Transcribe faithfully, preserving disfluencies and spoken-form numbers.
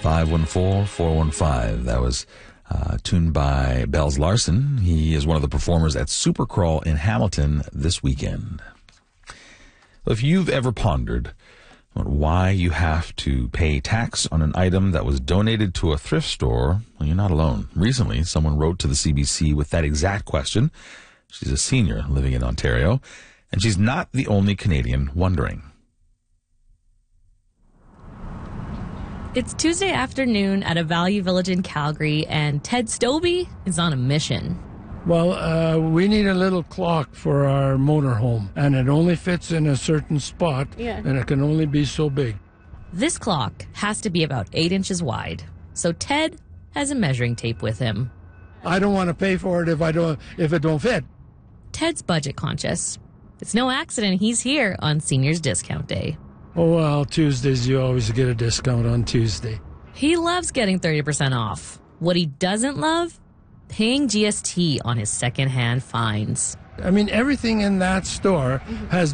five one four, four one five. That was uh, tuned by Bells Larson. He is one of the performers at Supercrawl in Hamilton this weekend. If you've ever pondered why you have to pay tax on an item that was donated to a thrift store, well, you're not alone. Recently, someone wrote to the C B C with that exact question. She's a senior living in Ontario, and she's not the only Canadian wondering. It's Tuesday afternoon at a Value Village in Calgary, and Ted Stobie is on a mission. Well, uh, we need a little clock for our motorhome, and it only fits in a certain spot, Yeah. and it can only be so big. This clock has to be about eight inches wide, so Ted has a measuring tape with him. I don't want to pay for it if I don't if it don't fit. Ted's budget conscious. It's no accident he's here on Seniors Discount Day. Oh, well, Tuesdays, you always get a discount on Tuesday. He loves getting thirty percent off. What he doesn't love? Paying G S T on his secondhand finds. I mean, everything in that store has